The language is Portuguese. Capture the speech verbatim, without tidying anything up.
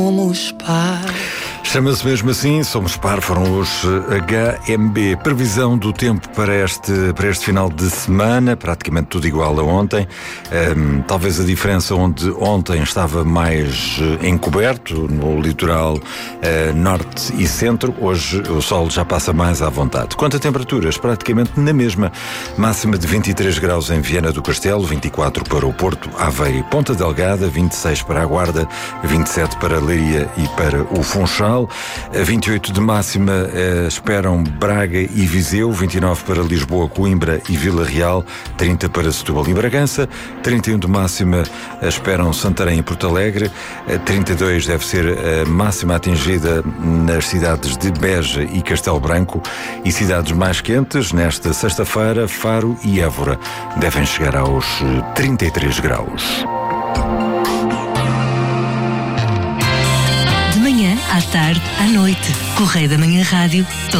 Somos par. Chama-se mesmo assim, Somos Par, foram os H M B. Previsão do tempo para este, para este final de semana, praticamente tudo igual a ontem. Um, talvez a diferença onde ontem estava mais uh, encoberto, no litoral uh, norte e centro, hoje o sol já passa mais à vontade. Quanto a temperaturas, praticamente na mesma, máxima de vinte e três graus em Viana do Castelo, vinte e quatro para o Porto, Aveiro e Ponta Delgada, vinte e seis para a Guarda, vinte e sete para a Leiria e para o Funchal. A vinte e oito de máxima eh, esperam Braga e Viseu, vinte e nove para Lisboa, Coimbra e Vila Real, trinta para Setúbal e Bragança, trinta e um de máxima eh, esperam Santarém e Porto Alegre, eh, trinta e dois deve ser a máxima atingida nas cidades de Beja e Castelo Branco, e cidades mais quentes nesta sexta-feira, Faro e Évora devem chegar aos trinta e três graus. À tarde, à noite. Correio da Manhã Rádio.